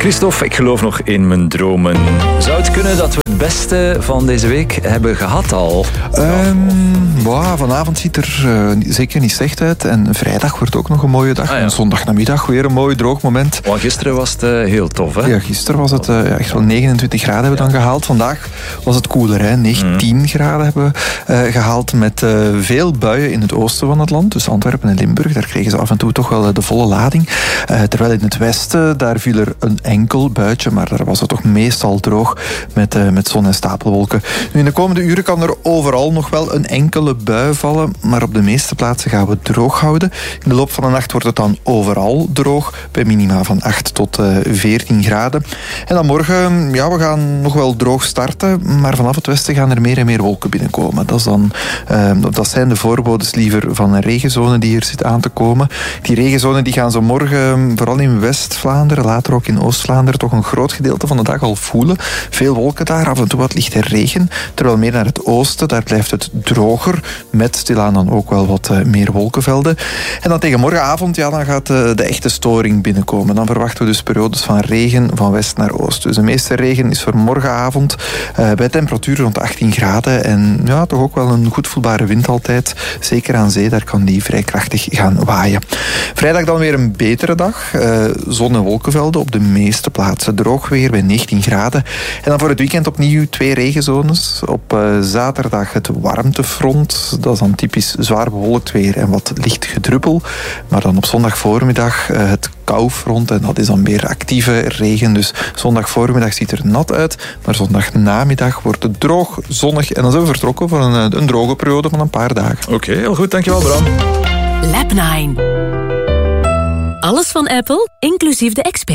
Christophe, ik geloof nog in mijn dromen. Zou het kunnen dat we het beste van deze week hebben gehad al? Vanavond ziet er zeker niet slecht uit. En vrijdag wordt ook nog een mooie dag. En zondagnamiddag weer een mooi droog moment. Want gisteren was het heel tof, hè? Ja, gisteren was het echt wel 29 graden hebben we dan gehaald. Vandaag was het koeler, hè? 19 graden hebben we gehaald met veel buien in het oosten van het land. Dus Antwerpen en Limburg, daar kregen ze af en toe toch wel de volle lading. Terwijl in het westen, daar viel er een enkel buitje, maar daar was het toch meestal droog met zon en stapelwolken. Nu, in de komende uren kan er overal nog wel een enkele bui vallen, maar op de meeste plaatsen gaan we het droog houden. In de loop van de nacht wordt het dan overal droog, bij minima van 8 tot 14 graden. En dan morgen, we gaan nog wel droog starten, maar vanaf het westen gaan er meer en meer wolken binnenkomen. Dat zijn de voorbodes liever van een regenzone die er zit aan te komen. Die regenzone die gaan zo morgen, vooral in West-Vlaanderen, later ook in Oost-Vlaanderen, toch een groot gedeelte van de dag al voelen. Veel wolken daar, af en toe wat lichte regen. Terwijl meer naar het oosten, daar blijft het droger, met stilaan dan ook wel wat meer wolkenvelden. En dan tegen morgenavond, dan gaat de echte storing binnenkomen. Dan verwachten we dus periodes van regen van west naar oost. Dus de meeste regen is voor morgenavond bij temperaturen rond 18 graden. En toch ook wel een goed voelbare wind altijd. Zeker aan zee, daar kan die vrij krachtig gaan waaien. Vrijdag dan weer een betere dag. Zon- en wolkenvelden op de meeste plaatsen. Droog weer bij 19 graden. En dan voor het weekend opnieuw 2 regenzones. Op zaterdag het warmtefront. Dat is dan typisch zwaar bewolkt weer en wat licht gedruppel. Maar dan op zondag voormiddag het koufront. En dat is dan weer actieve regen. Dus zondag voormiddag ziet er nat uit. Maar zondag namiddag wordt het droog, zonnig. En dan zijn we vertrokken voor een droge periode van een paar dagen. Oké, heel goed. Dankjewel, Bram. Lab 9. Alles van Apple, inclusief de expert.